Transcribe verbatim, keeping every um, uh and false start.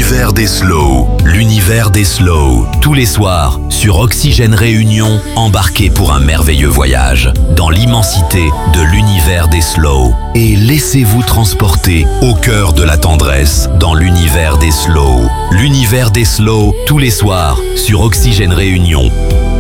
L'univers des slow. L'univers des slow. Tous les soirs, sur Oxygène Réunion, embarquez pour un merveilleux voyage dans l'immensité de l'univers des slow. Et laissez-vous transporter au cœur de la tendresse dans l'univers des slow. L'univers des slow, tous les soirs, sur Oxygène Réunion.